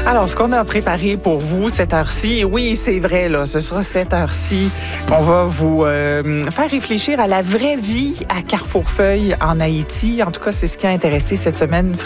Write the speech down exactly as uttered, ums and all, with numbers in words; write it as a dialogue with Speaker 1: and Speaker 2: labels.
Speaker 1: Alors, ce qu'on a préparé pour vous cette heure-ci, oui, c'est vrai, là, ce sera cette heure-ci qu'on va vous euh, faire réfléchir à la vraie vie à Carrefour Feuille en Haïti. En tout cas, c'est ce qui a intéressé cette semaine